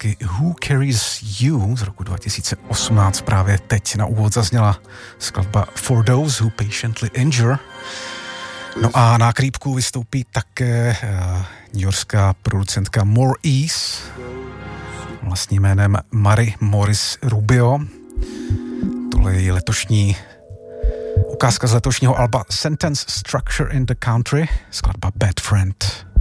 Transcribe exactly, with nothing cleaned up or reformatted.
desky Who Carries You z roku dva tisíce osmnáct. Právě teď na úvod zazněla skladba For Those Who Patiently Endure. No a na Creepku vystoupí také newyorská producentka More Ease, vlastním jménem Mary Morris Rubio. Tohle je její letošní ukázka z letošního alba Sentence Structure in the Country, skladba Bad Friend.